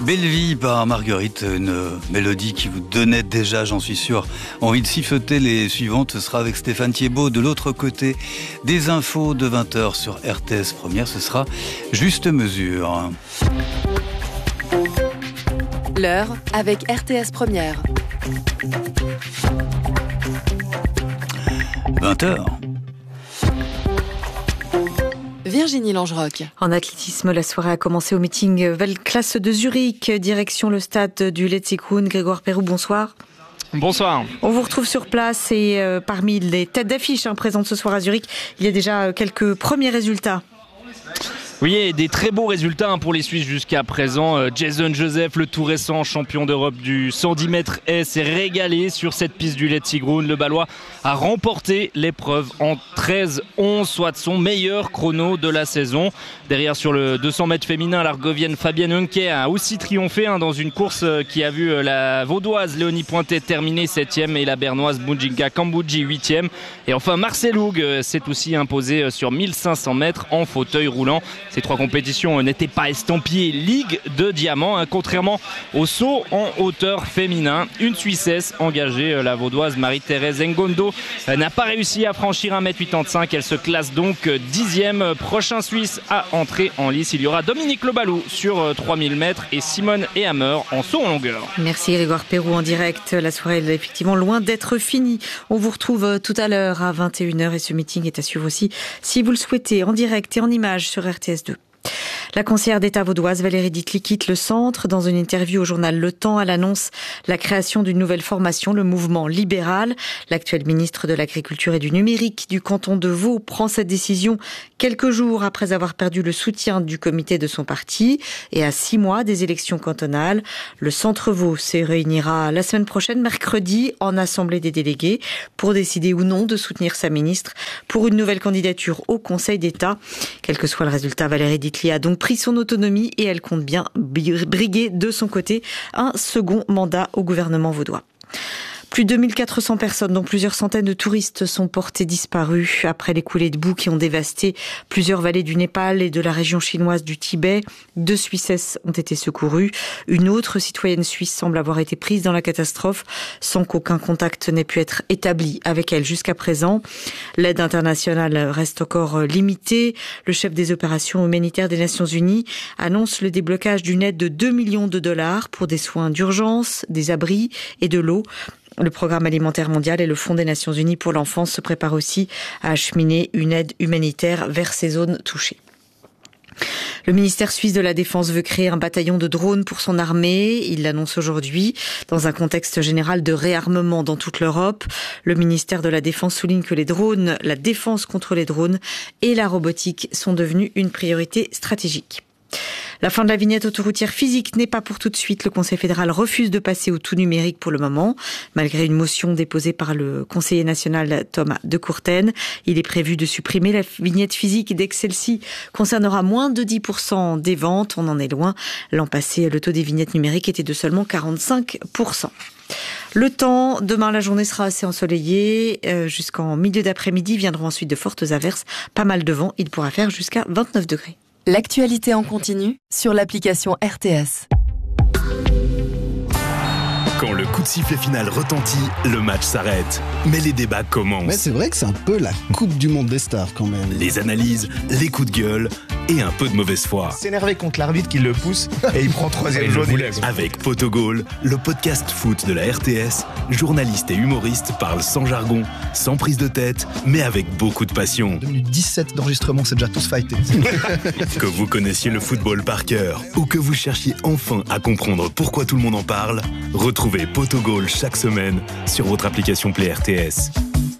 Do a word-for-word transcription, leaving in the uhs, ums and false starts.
Belle vie par Marguerite, une mélodie qui vous donnait déjà, j'en suis sûr, envie de siffloter. Les suivantes, ce sera avec Stéphane Thiebaud. De l'autre côté, des infos de vingt heures sur R T S Première, ce sera Juste Mesure. L'heure avec R T S Première. vingt heures. Virginie Langeroc. En athlétisme, la soirée a commencé au meeting Weltklasse de Zurich, direction le stade du Letzigrund. Grégoire Perroux, bonsoir. Bonsoir. On vous retrouve sur place et euh, parmi les têtes d'affiche hein, présentes ce soir à Zurich, il y a déjà quelques premiers résultats. Oui, et des très beaux résultats pour les Suisses jusqu'à présent. Jason Joseph, le tout récent champion d'Europe du cent dix mètres haies, s'est régalé sur cette piste du Letzigrund. Le Balois a remporté l'épreuve en treize onze, soit son meilleur chrono de la saison. Derrière, sur le deux cents mètres féminin, l'Argovienne Fabienne Hunke a aussi triomphé hein, dans une course qui a vu la Vaudoise Léonie Pointet terminer septième et la Bernoise Bujinka Kambouji huitième. Et enfin, Marcel Houg s'est aussi imposé sur mille cinq cents mètres en fauteuil roulant. Ces trois compétitions n'étaient pas estampillées Ligue de Diamant, hein, contrairement au saut en hauteur féminin. Une Suissesse engagée, la Vaudoise Marie-Thérèse Ngondo, n'a pas réussi à franchir un mètre quatre-vingt-quinze. Elle se classe donc dixième. Prochain Suisse à entrer en lice, il y aura Dominique Lebalou sur trois mille mètres et Simone Ehammer en saut en longueur. Merci Grégoire Perroux en direct. La soirée est effectivement loin d'être finie. On vous retrouve tout à l'heure à vingt et une heures et ce meeting est à suivre aussi, si vous le souhaitez, en direct et en images sur R T S deux. La conseillère d'État vaudoise Valérie Ditli quitte le centre. Dans une interview au journal Le Temps, elle annonce la création d'une nouvelle formation, le mouvement libéral. L'actuel ministre de l'Agriculture et du Numérique du canton de Vaud prend cette décision quelques jours après avoir perdu le soutien du comité de son parti et à six mois des élections cantonales. Le centre Vaud se réunira la semaine prochaine, mercredi, en assemblée des délégués pour décider ou non de soutenir sa ministre pour une nouvelle candidature au Conseil d'État. Quel que soit le résultat, Valérie Ditli a donc pris son autonomie et elle compte bien briguer de son côté un second mandat au gouvernement vaudois. Plus de deux mille quatre cents personnes, dont plusieurs centaines de touristes, sont portées disparues après les coulées de boue qui ont dévasté plusieurs vallées du Népal et de la région chinoise du Tibet. Deux Suissesses ont été secourues. Une autre citoyenne suisse semble avoir été prise dans la catastrophe sans qu'aucun contact n'ait pu être établi avec elle jusqu'à présent. L'aide internationale reste encore limitée. Le chef des opérations humanitaires des Nations Unies annonce le déblocage d'une aide de deux millions de dollars pour des soins d'urgence, des abris et de l'eau. Le Programme alimentaire mondial et le Fonds des Nations Unies pour l'enfance se préparent aussi à acheminer une aide humanitaire vers ces zones touchées. Le ministère suisse de la Défense veut créer un bataillon de drones pour son armée. Il l'annonce aujourd'hui dans un contexte général de réarmement dans toute l'Europe. Le ministère de la Défense souligne que les drones, la défense contre les drones et la robotique sont devenus une priorité stratégique. La fin de la vignette autoroutière physique n'est pas pour tout de suite. Le Conseil fédéral refuse de passer au tout numérique pour le moment, malgré une motion déposée par le conseiller national Thomas de Courtaine. Il est prévu de supprimer la vignette physique dès que celle-ci concernera moins de dix pour cent des ventes. On en est loin. L'an passé, le taux des vignettes numériques était de seulement quarante-cinq pour cent. Le temps, demain la journée sera assez ensoleillée, euh, jusqu'en milieu d'après-midi viendront ensuite de fortes averses, pas mal de vent, il pourra faire jusqu'à vingt-neuf degrés. L'actualité en continu sur l'application R T S. Quand le coup de sifflet final retentit, le match s'arrête. Mais les débats commencent. Mais c'est vrai que c'est un peu la Coupe du Monde des stars quand même. Les analyses, les coups de gueule et un peu de mauvaise foi. S'énerver contre l'arbitre qui le pousse et il prend troisième jaune. Avec Potogol, le podcast foot de la R T S, journalistes et humoristes parlent sans jargon, sans prise de tête, mais avec beaucoup de passion. deux minutes dix-sept d'enregistrement, c'est déjà tous fighté. Que vous connaissiez le football par cœur ou que vous cherchiez enfin à comprendre pourquoi tout le monde en parle, retrouvez Potogol chaque semaine sur votre application Play R T S.